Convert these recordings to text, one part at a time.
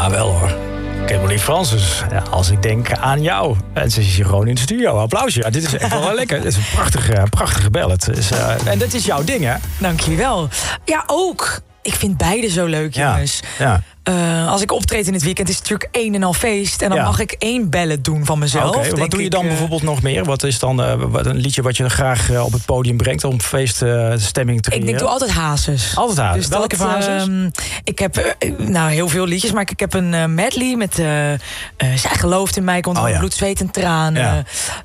Ja, wel hoor. Kimberly Francis, ja, als ik denk aan jou. En ze is hier gewoon in de studio. Applausje. Ja, dit is echt wel lekker. Dit is een prachtige ballad. Dus, en dat is jouw ding, hè? Dank jullie wel. Ja, ook. Ik vind beide zo leuk, jongens. Ja. Als ik optreed in het weekend is het natuurlijk een en al feest. En dan mag ik 1 ballad doen van mezelf. Okay, wat doe je dan bijvoorbeeld nog meer? Wat is dan een liedje wat je graag op het podium brengt om feeststemming te creëren? Ik doe altijd hazes. Altijd hazes. Dus welke hazes? Ik heb heel veel liedjes, maar ik heb een medley met Zij gelooft in mij, komt bloed, zweet en tranen.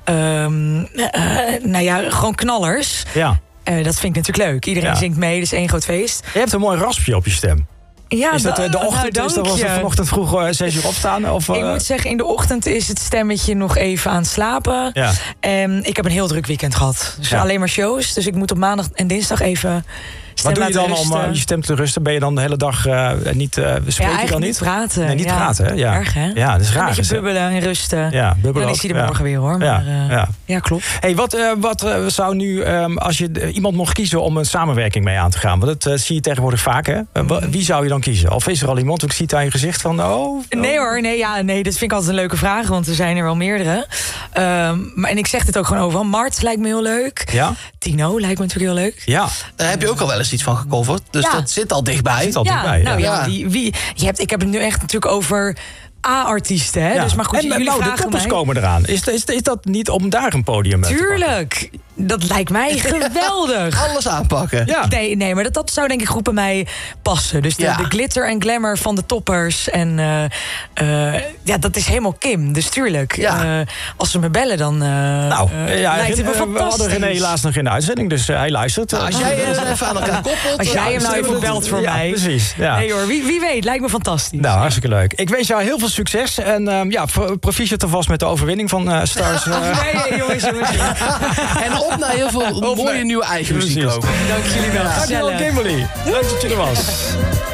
Ja. Gewoon knallers. Ja. Dat vind ik natuurlijk leuk. Iedereen zingt mee, dus 1 groot feest. Je hebt een mooi raspje op je stem. Ja, is dat de ochtend? Was het vanochtend vroeg 6 uur opstaan? Of, Ik moet zeggen, in de ochtend is het stemmetje nog even aan het slapen. Ja. Ik heb een heel druk weekend gehad. Dus alleen maar shows. Dus ik moet op maandag en dinsdag even... Wat doe je dan om je stem te rusten? Ben je dan de hele dag niet... spreek je dan niet? Praten. Nee, niet praten, hè? Ja. Erg, hè? Ja, dat is raar. Een beetje bubbelen en rusten. Ja, bubbelen dan is hij er morgen weer, hoor. Maar, ja, klopt. Hey, wat zou nu, als je iemand mocht kiezen om een samenwerking mee aan te gaan? Want dat zie je tegenwoordig vaak, hè? Wie zou je dan kiezen? Of is er al iemand? Ik zie het aan je gezicht van... Nee hoor, nee, dat vind ik altijd een leuke vraag. Want er zijn er wel meerdere. En ik zeg dit ook gewoon overal. Mart lijkt me heel leuk. Ja? Tino lijkt me natuurlijk heel leuk. Ja. Daar heb je ook al wel eens iets van gecoverd. Dus dat zit al dichtbij. Ik heb het nu echt natuurlijk over A-artiesten, hè? Ja. Dus maar goed, jullie de toppers komen eraan. Is dat niet om daar een podium mee te pakken? Tuurlijk. Dat lijkt mij geweldig. Alles aanpakken. Ja. Nee, maar dat zou denk ik goed bij mij passen. Dus de glitter en glamour van de toppers. En dat is helemaal Kim. Dus tuurlijk, als ze me bellen, dan lijkt het me fantastisch. We hadden René helaas nog in de uitzending, dus hij luistert. Als jij even aan elkaar koppelt. Als jij hem nou even belt voor mij. Precies. Ja. Nee hoor, wie weet, lijkt me fantastisch. Nou, hartstikke leuk. Ik wens jou heel veel succes. En proficiat alvast met de overwinning van Stars. Nee, jongens. En op naar heel veel mooie nieuwe eigen muziek ook. Dank jullie wel. Dankjewel, Kimberly. Leuk dat je er was.